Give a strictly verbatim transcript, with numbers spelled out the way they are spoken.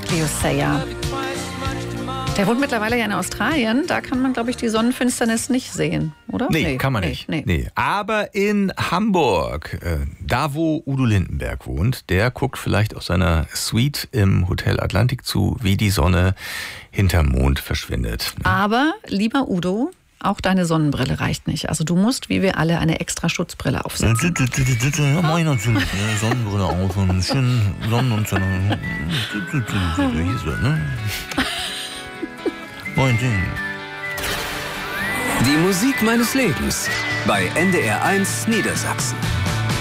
Julius Sayer. Der wohnt mittlerweile ja in Australien. Da kann man, glaube ich, die Sonnenfinsternis nicht sehen, oder? Nee, nee kann man nee, nicht. Nee. Nee. Aber in Hamburg, äh, da wo Udo Lindenberg wohnt, der guckt vielleicht aus seiner Suite im Hotel Atlantik zu, wie die Sonne hinterm Mond verschwindet. Aber, lieber Udo, auch deine Sonnenbrille reicht nicht. Also du musst, wie wir alle, eine extra Schutzbrille aufsetzen. Ja, mach ich natürlich. Sonnenbrille auf und schön Sonnenuntergang. Hier so, ne? Moin Ding. Die Musik meines Lebens bei N D R eins Niedersachsen.